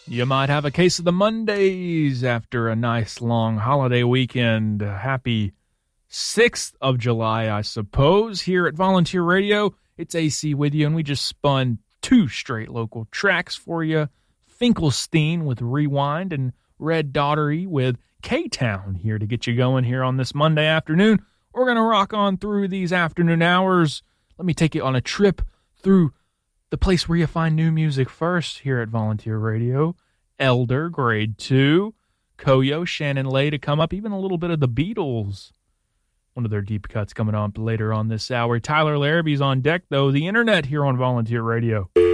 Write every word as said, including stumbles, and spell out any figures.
You might have a case of the Mondays after a nice long holiday weekend. Happy sixth of July, I suppose. Here at Volunteer Radio, it's A C with you, and we just spun two straight local tracks for you. Finkelstein with Rewind and Red Daughtery with K-Town here to get you going here on this Monday afternoon. We're going to rock on through these afternoon hours. Let me take you on a trip through the place where you find new music first here at Volunteer Radio. Elder, Grade two, Koyo, Shannon Lay to come up, even a little bit of the Beatles. One of their deep cuts coming on later on this hour. Tyler Larrabee's on deck, though. The internet here on Volunteer Radio.